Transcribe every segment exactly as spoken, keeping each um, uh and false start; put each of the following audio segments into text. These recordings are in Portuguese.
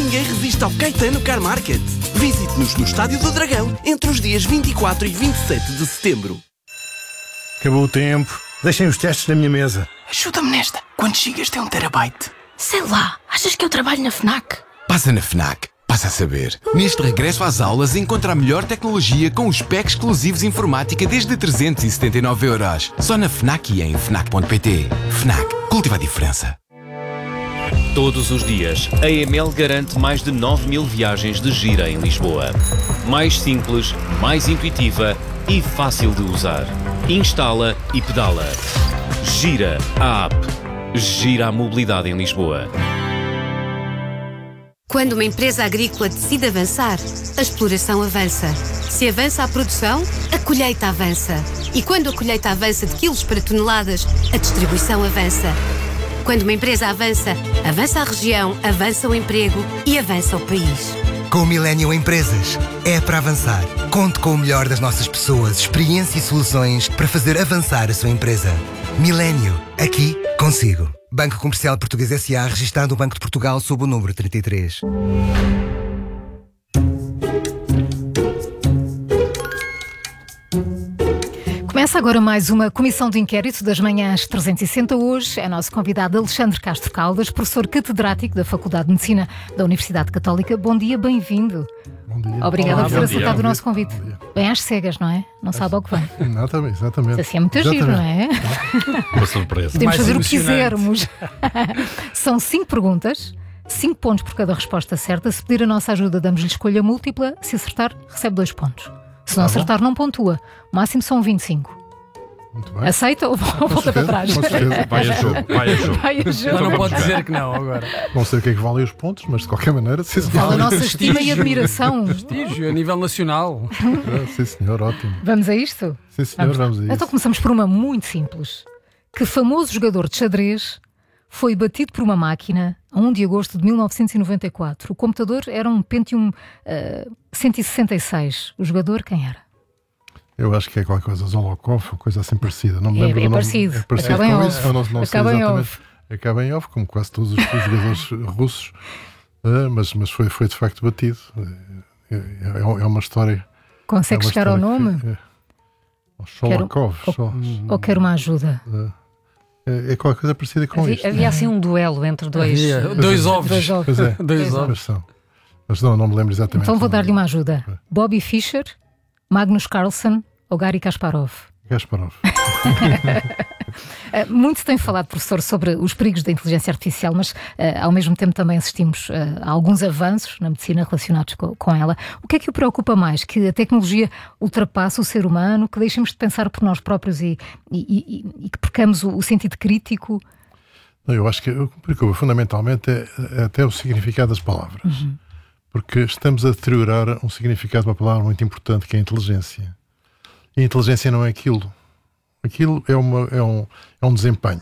Ninguém resiste ao Caetano Car Market. Visite-nos no Estádio do Dragão entre os dias vinte e quatro e vinte e sete de setembro. Acabou o tempo. Deixem os testes na minha mesa. Ajuda-me nesta. Quantos gigas tem um terabyte? Sei lá, achas que eu trabalho na FNAC? Passa na FNAC. Passa a saber. Neste regresso às aulas, encontra a melhor tecnologia com os packs exclusivos informática desde trezentos e setenta e nove euros. Só na FNAC e em fnac ponto pt. FNAC. Cultiva a diferença. Todos os dias, a E M L garante mais de nove mil viagens de Gira em Lisboa. Mais simples, mais intuitiva e fácil de usar. Instala e pedala. Gira, a app. Gira a mobilidade em Lisboa. Quando uma empresa agrícola decide avançar, a exploração avança. Se avança a produção, a colheita avança. E quando a colheita avança de quilos para toneladas, a distribuição avança. Quando uma empresa avança, avança a região, avança o emprego e avança o país. Com o Millennium Empresas, é para avançar. Conte com o melhor das nossas pessoas, experiência e soluções para fazer avançar a sua empresa. Millennium, aqui consigo. Banco Comercial Português S A, registado no Banco de Portugal sob o número trinta e três. Começa agora mais uma comissão de inquérito das manhãs trezentos e sessenta. Hoje é nosso convidado Alexandre Castro Caldas, professor catedrático da Faculdade de Medicina da Universidade Católica. Bom dia, bem-vindo. Bom dia. Obrigada Olá, por ter aceitado dia. o nosso convite. Bem às cegas, não é? Não sabe ao que vem. Exatamente, exatamente. Assim é muito giro, não é? Uma surpresa. Podemos Mais fazer o que emocionante. quisermos. São cinco perguntas, cinco pontos por cada resposta certa. Se pedir a nossa ajuda, damos-lhe escolha múltipla. Se acertar, recebe dois pontos. Se não Tá bom. acertar, não pontua. O máximo são vinte e cinco. Muito bem. Aceita ou volta para trás? Com certeza. Vai a jogo, vai a jogo. Vai a jogo. Mas não pode dizer que não agora. Não sei o que é que valem os pontos, mas de qualquer maneira, sim senhor. Fala a nossa estima e admiração. Prestígio a nível nacional. Sim senhor, ótimo. Vamos a isto? Sim senhor, vamos a isso. Então começamos por uma muito simples. Que famoso jogador de xadrez foi batido por uma máquina a um de agosto de mil novecentos e noventa e quatro? O computador era um Pentium uh, cento e sessenta e seis. O jogador quem era? Eu acho que é qualquer coisa, Zolokov, ou coisa assim parecida. Não me É- lembro é do nome. parecido. É parecido Acaba em com ovo. isso, eu não, não sei Acaba em exatamente. ovo. Acaba em ovo, como quase todos os, os jogadores russos. Ah, mas mas foi, foi de facto batido. É, é, é uma história. Consegue é uma chegar ao história nome? que- é, Sholokov. Ou- Shol- Ou quer uma ajuda? É, é qualquer coisa parecida com isto. Havia, havia assim um duelo entre dois. Havia dois ovos. Dois ovos. Pois é, Dois ovos. mas são. Mas não, não me lembro exatamente. Então vou o nome. dar-lhe uma ajuda. Bobby Fischer, Magnus Carlsen ou Garry Kasparov? Kasparov. Uh, muito se tem falado, professor, sobre os perigos da inteligência artificial, mas uh, ao mesmo tempo também assistimos uh, a alguns avanços na medicina relacionados co- com ela. O que é que o preocupa mais? Que a tecnologia ultrapasse o ser humano, que deixemos de pensar por nós próprios e, e, e, e que percamos o, o sentido crítico? Não, eu acho que o que me preocupa fundamentalmente é, é até o significado das palavras. Uhum. Porque estamos a deteriorar um significado de uma palavra muito importante que é a inteligência. E a inteligência não é aquilo. Aquilo é, uma, é, um, é um desempenho.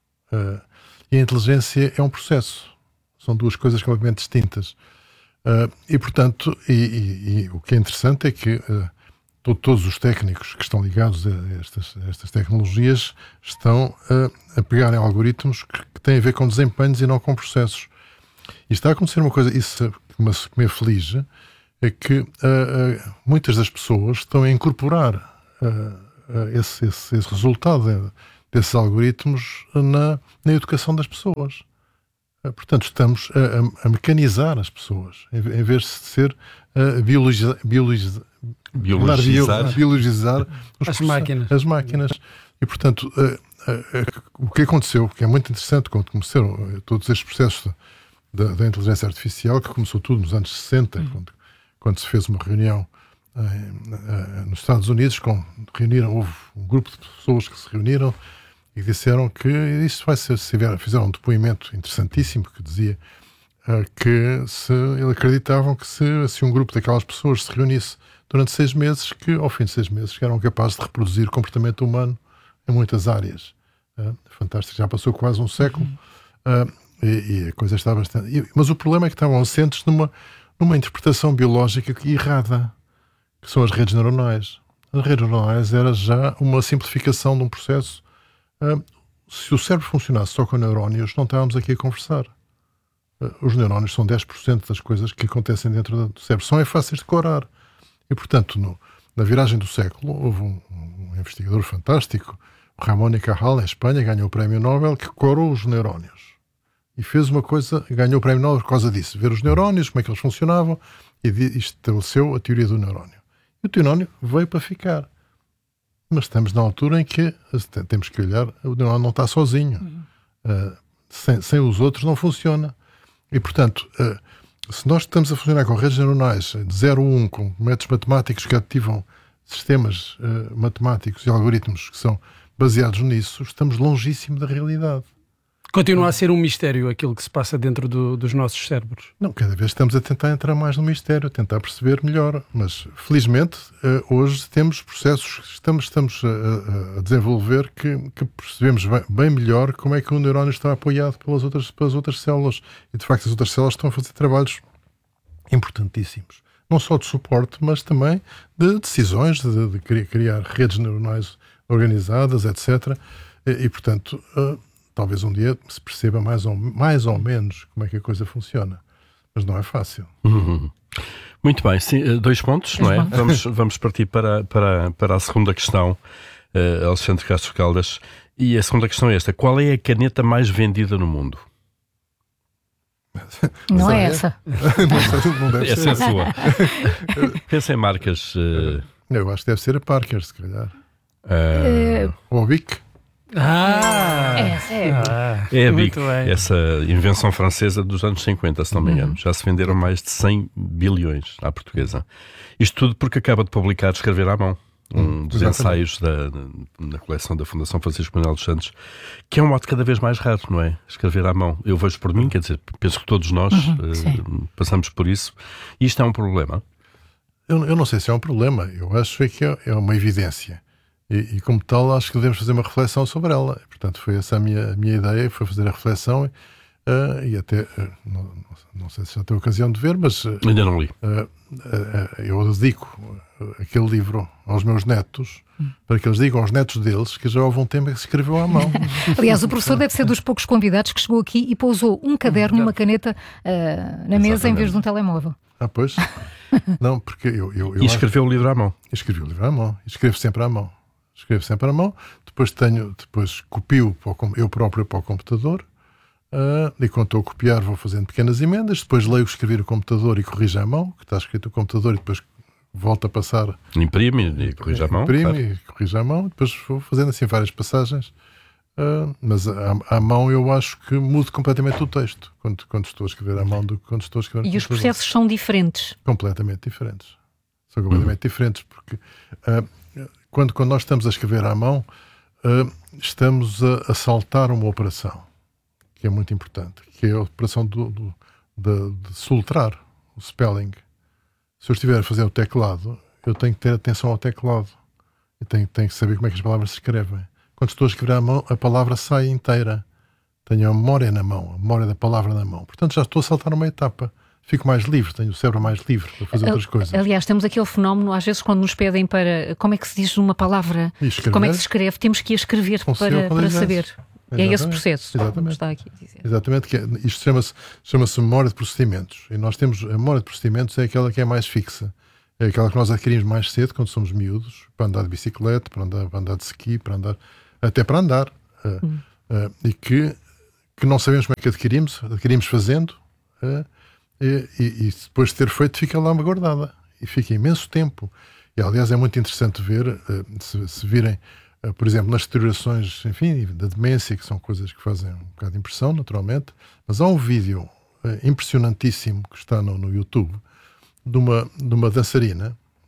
Uh, e a inteligência é um processo. São duas coisas completamente distintas. Uh, e, portanto, e, e, e o que é interessante é que uh, to, todos os técnicos que estão ligados a estas, a estas tecnologias estão uh, a pegarem algoritmos que, que têm a ver com desempenhos e não com processos. E está a acontecer uma coisa, isso que me, que me aflige, é que uh, uh, muitas das pessoas estão a incorporar uh, uh, esse, esse, esse resultado de, desses algoritmos na, na educação das pessoas. Uh, portanto, estamos a, a, a mecanizar as pessoas, em, em vez de ser uh, biologiza, biologiza, Biologizar. bio- biologizar os As processos- máquinas. As máquinas. E, portanto, uh, uh, uh, o que aconteceu, que é muito interessante quando começaram uh, todos estes processos da, da inteligência artificial, que começou tudo nos anos sessenta, Uhum. quando, quando se fez uma reunião eh, eh, nos Estados Unidos, com, reuniram, houve um grupo de pessoas que se reuniram e disseram que isso vai ser, se vier- fizeram um depoimento interessantíssimo que dizia eh, que se, eles acreditavam que se, se um grupo daquelas pessoas se reunisse durante seis meses, que ao fim de seis meses eram capazes de reproduzir o comportamento humano em muitas áreas. Eh, fantástico, já passou quase um século. Eh, E, e a coisa está bastante. e- mas o problema é que estavam assentes numa, numa interpretação biológica que- errada, que são as redes neuronais. As redes neuronais era já uma simplificação de um processo. Ah, se o cérebro funcionasse só com neurónios, não estávamos aqui a conversar. Os neurónios são dez por cento das coisas que acontecem dentro do cérebro. São é fáceis de decorar. E, portanto, no, na viragem do século, houve um, um investigador fantástico, o Ramón y Cajal, em Espanha, ganhou o prémio Nobel, que decorou os neurónios. E fez uma coisa, ganhou o prémio Nobel por causa disso. Ver os neurónios, como é que eles funcionavam, e, de, e estabeleceu a teoria do neurónio. E o neurónio veio para ficar. Mas estamos na altura em que temos que olhar, o neurónio não está sozinho. Uhum. Uh, sem, sem os outros não funciona. E, portanto, uh, se nós estamos a funcionar com redes neuronais de zero a um, com métodos matemáticos que ativam sistemas uh, matemáticos e algoritmos que são baseados nisso, estamos longíssimo da realidade. Continua a ser um mistério aquilo que se passa dentro do, dos nossos cérebros. Não, cada vez estamos a tentar entrar mais no mistério, tentar perceber melhor. Mas, felizmente, hoje temos processos que estamos, estamos a, a desenvolver que, que percebemos bem, bem melhor como é que o neurónio está apoiado pelas outras, pelas outras células. E, de facto, as outras células estão a fazer trabalhos importantíssimos. Não só de suporte, mas também de decisões, de, de criar redes neuronais organizadas, etcétera. E, e portanto... Talvez um dia se perceba mais ou, mais ou menos como é que a coisa funciona. Mas não é fácil. Uhum. Muito bem. Sim, dois pontos, dois não é? Vamos, vamos partir para, para, para a segunda questão, uh, Alexandre Castro Caldas. E a segunda questão é esta. Qual é a caneta mais vendida no mundo? Não é essa. Não deve essa ser. é a sua. Pensa em marcas... Uh... Eu acho que deve ser a Parker, se calhar. Uh... Ou a Bic. Ah, é, é. Ah, é a Bic, essa invenção francesa dos anos cinquenta, se não me engano. Uhum. Já se venderam mais de cem bilhões à portuguesa. Isto tudo porque acaba de publicar Escrever à Mão, um dos Exatamente. ensaios da, na coleção da Fundação Francisco Manuel dos Santos, que é um modo cada vez mais raro, não é? Escrever à mão. Eu vejo por mim, quer dizer, penso que todos nós uhum, uh, passamos por isso. E isto é um problema? Eu, eu não sei se é um problema. Eu acho que é, é uma evidência. E, e como tal, acho que devemos fazer uma reflexão sobre ela. Portanto, foi essa a minha, a minha ideia, foi fazer a reflexão uh, e até, uh, não, não sei se já tenho ocasião de ver, mas... Uh, Ainda não li. Uh, uh, uh, eu dedico aquele livro aos meus netos, hum. para que eles digam aos netos deles que já houve um tempo que se escreveu à mão. Aliás, o professor deve ser dos poucos convidados que chegou aqui e pousou um caderno e uma caneta uh, na mesa Exatamente. Em vez de um telemóvel. Ah, pois? Não, porque eu... eu, eu e escreveu acho... o livro à mão? Escrevi o livro à mão. Escrevo sempre à mão. Escrevo sempre à mão, depois tenho, depois copio para o, eu próprio para o computador, uh, e quando estou a copiar vou fazendo pequenas emendas, depois leio o que escrevi no computador e corrijo à mão, que está escrito no computador, e depois volto a passar. Imprime e corrige à mão. Imprime claro. e corrijo à mão, depois vou fazendo assim várias passagens, uh, mas à, à mão eu acho que mudo completamente o texto, quando, quando estou a escrever à mão do que quando estou a escrever no E computador. os processos são diferentes? Completamente diferentes. São completamente uhum. diferentes, porque... Uh, Quando, quando nós estamos a escrever à mão, uh, estamos a, a saltar uma operação, que é muito importante, que é a operação do, do, de, de soltar, o spelling. Se eu estiver a fazer o teclado, eu tenho que ter atenção ao teclado. Eu tenho, tenho que saber como é que as palavras se escrevem. Quando estou a escrever à mão, a palavra sai inteira. Tenho a memória na mão, a memória da palavra na mão. Portanto, já estou a saltar uma etapa. Fico mais livre, tenho o cérebro mais livre para fazer outras coisas. Aliás, temos aquele fenómeno, às vezes, quando nos pedem para como é que se diz uma palavra, como é que se escreve, temos que a escrever para, para saber. Exatamente. É esse processo. Exatamente. Está aqui a dizer. Exatamente. Que é, isto chama-se, chama-se memória de procedimentos. E nós temos, a memória de procedimentos é aquela que é mais fixa. É aquela que nós adquirimos mais cedo, quando somos miúdos, para andar de bicicleta, para andar, para andar de ski, para andar, até para andar. Uh, hum. uh, e que, que não sabemos como é que adquirimos, adquirimos fazendo. Uh, E, e, e depois de ter feito fica lá guardada e fica imenso tempo. E aliás é muito interessante ver, uh, se, se virem, uh, por exemplo, nas deteriorações, enfim, da demência, que são coisas que fazem um bocado de impressão, naturalmente, mas há um vídeo uh, impressionantíssimo que está no, no YouTube de uma, de uma dançarina